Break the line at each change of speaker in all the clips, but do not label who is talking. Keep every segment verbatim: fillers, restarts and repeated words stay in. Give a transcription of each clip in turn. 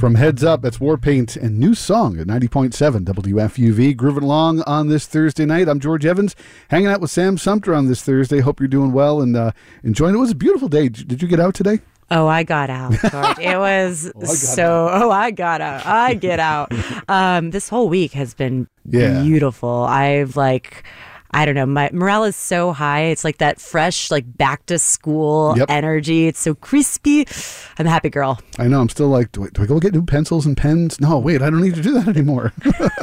From Heads Up, that's Warpaint and new song at ninety point seven W F U V. Grooving along on this Thursday night. I'm George Evans, hanging out with Sam Sumter on this Thursday. Hope you're doing well and uh, enjoying it. It was a beautiful day. Did you get out today?
Oh, I got out, George. It was oh, so, out. oh, I got out. I get out. Um, this whole week has been yeah. beautiful. I've like... I don't know. My morale is so high. It's like that fresh, like back to school yep. energy. It's so crispy. I'm a happy girl.
I know. I'm still like, do I, do I go get new pencils and pens? No, wait, I don't need to do that anymore.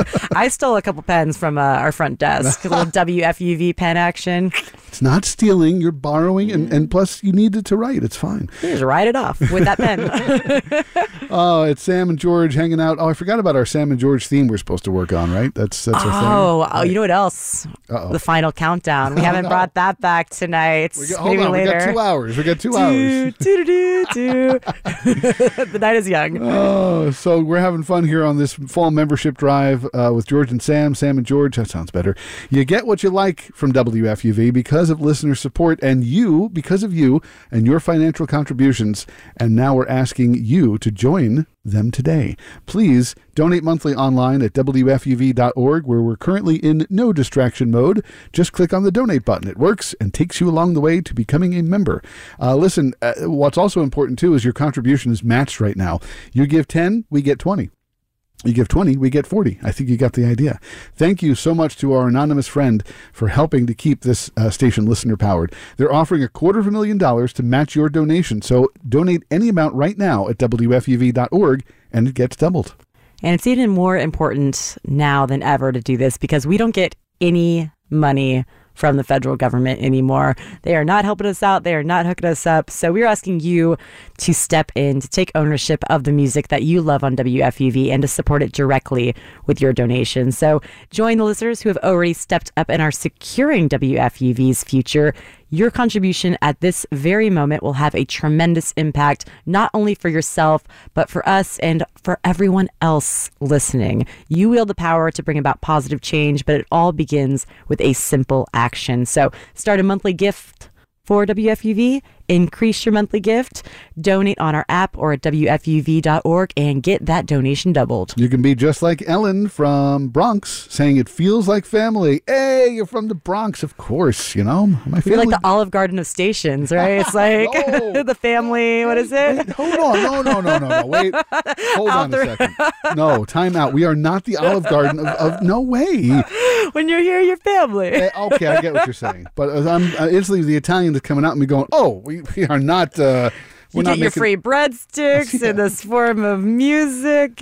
I stole a couple pens from uh, our front desk. A little W F U V pen action.
It's not stealing. You're borrowing. And, and plus, you need it to write. It's fine.
You just write it off with that pen.
Oh, it's Sam and George hanging out. Oh, I forgot about our Sam and George theme we're supposed to work on, right? That's, that's our thing.
Oh, oh, you know what else? Uh-oh. The final countdown. We haven't oh, no. brought that back tonight.
We got, hold
Maybe
on,
later.
We got two hours. We got two
do,
hours.
Do, do, do, do. The night is young.
Oh, so we're having fun here on this fall membership drive uh, with George and Sam. Sam and George. That sounds better. You get what you like from W F U V because of listener support and you, because of you and your financial contributions. And now we're asking you to join them today. Please donate monthly online at W F U V dot org, where we're currently in no distraction mode. Just click on the donate button. It works and takes you along the way to becoming a member. Uh, listen, uh, what's also important too is your contribution is matched right now. You give ten, we get twenty. You give twenty, we get forty. I think you got the idea. Thank you so much to our anonymous friend for helping to keep this uh, station listener powered. They're offering a quarter of a million dollars to match your donation. So donate any amount right now at W F U V dot org and it gets doubled.
And it's even more important now than ever to do this because we don't get any money from the federal government anymore. They are not helping us out. They are not hooking us up. So we're asking you to step in, to take ownership of the music that you love on W F U V and to support it directly with your donation. So join the listeners who have already stepped up and are securing W F U V's future. Your contribution at this very moment will have a tremendous impact, not only for yourself, but for us and for everyone else listening. You wield the power to bring about positive change, but it all begins with a simple action. So start a monthly gift for W F U V, increase your monthly gift, donate on our app or at W F U V dot org and get that donation doubled.
You can be just like Ellen from Bronx saying it feels like family. Hey, you're from the Bronx, of course, you know. My family.
You're like the Olive Garden of stations, right? It's like no. The family, what is it?
Wait, hold on, no, no, no, no, no, wait. Hold
Out
on a second. No, time out. We are not the Olive Garden of, of no way.
When you're here, you're family.
Uh, okay, I get what you're saying. But uh, I'm uh, instantly the Italian is coming out and me going, oh, we, we are not... Uh,
You
We're
get your
making...
free breadsticks yeah. in this form of music.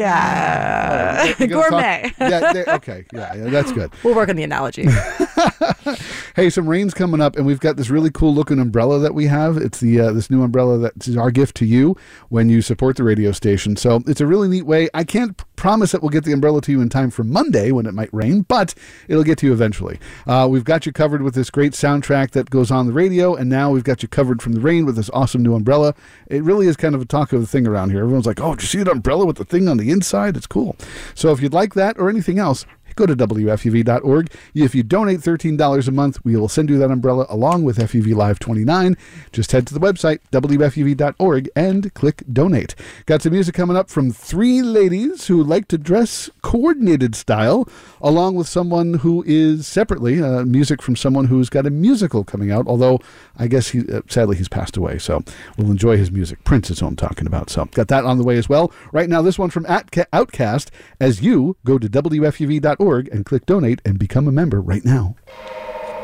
Uh,
oh,
gourmet.
Talk... Yeah, they, okay, yeah, yeah, that's good.
We'll work on the analogy.
Hey, some rain's coming up, and we've got this really cool looking umbrella that we have. It's the uh, this new umbrella that's our gift to you when you support the radio station. So it's a really neat way. I can't promise that we'll get the umbrella to you in time for Monday when it might rain, but it'll get to you eventually. Uh, we've got you covered with this great soundtrack that goes on the radio, and now we've got you covered from the rain with this awesome new umbrella. It really is kind of a talk of the thing around here. Everyone's like, oh, did you see that umbrella with the thing on the inside? It's cool. So if you'd like that or anything else, go to W F U V dot org. If you donate thirteen dollars a month, we will send you that umbrella along with F U V Live twenty-nine. Just head to the website, W F U V dot org, and click donate. Got some music coming up from three ladies who like to dress coordinated style, along with someone who is separately, uh, music from someone who's got a musical coming out, although I guess he uh, sadly he's passed away, so we'll enjoy his music. Prince is who I'm talking about, so got that on the way as well. Right now, this one from Outcast, as you go to W F U V dot org and click donate and become a member right now.